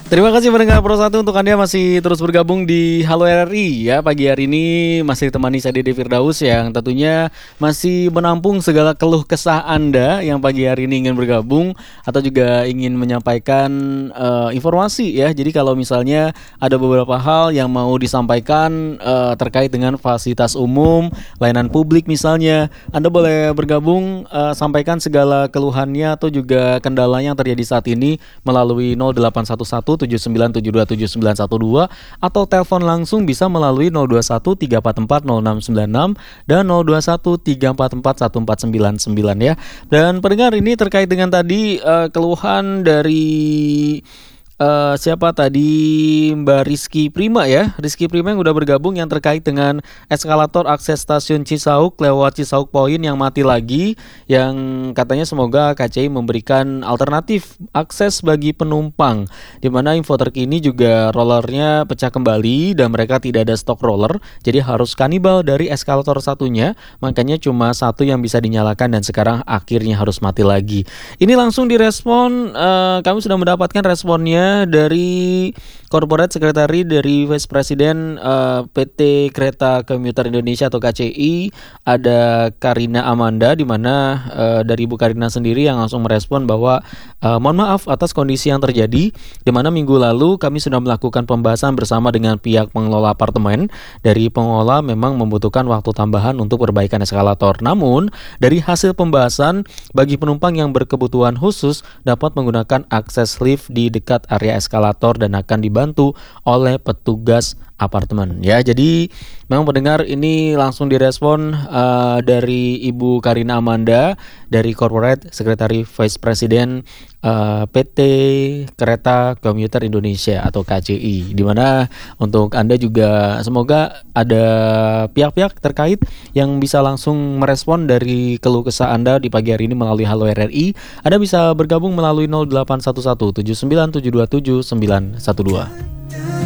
Terima kasih pendengar Pro 1 untuk Anda masih terus bergabung di Halo RRI ya. Pagi hari ini masih ditemani saya Dede Firdaus yang tentunya masih menampung segala keluh kesah Anda yang pagi hari ini ingin bergabung atau juga ingin menyampaikan informasi ya. Jadi kalau misalnya ada beberapa hal yang mau disampaikan terkait dengan fasilitas umum, layanan publik misalnya, Anda boleh bergabung, sampaikan segala keluhannya atau juga kendalanya yang terjadi saat ini melalui 0811 79727912 atau telepon langsung bisa melalui 021 344 0696 dan 021 344 1499 ya. Dan pendengar, ini terkait dengan tadi keluhan dari siapa tadi, Mbak Rizky Prima ya. Rizky Prima yang udah bergabung yang terkait dengan eskalator akses stasiun Cisauk lewat Cisauk Point yang mati lagi, yang katanya semoga KCI memberikan alternatif akses bagi penumpang, di mana info terkini juga rollernya pecah kembali dan mereka tidak ada stok roller, jadi harus kanibal dari eskalator satunya, makanya cuma satu yang bisa dinyalakan dan sekarang akhirnya harus mati lagi. Ini langsung direspon, kami sudah mendapatkan responnya dari Corporate Secretary dari Vice President PT Kereta Komuter Indonesia atau KCI, ada Karina Amanda, di mana dari Ibu Karina sendiri yang langsung merespon bahwa mohon maaf atas kondisi yang terjadi, di mana minggu lalu kami sudah melakukan pembahasan bersama dengan pihak pengelola apartemen. Dari pengelola memang membutuhkan waktu tambahan untuk perbaikan eskalator. Namun dari hasil pembahasan, bagi penumpang yang berkebutuhan khusus dapat menggunakan akses lift di dekat area eskalator dan akan dibantu oleh petugas apartemen ya. Jadi memang pendengar, ini langsung direspon dari Ibu Karina Amanda dari Corporate Secretary Vice President PT Kereta Komuter Indonesia atau KCI, di mana untuk Anda juga semoga ada pihak-pihak terkait yang bisa langsung merespon dari keluh kesah Anda di pagi hari ini melalui Halo RRI. Anda bisa bergabung melalui 0811 79727912.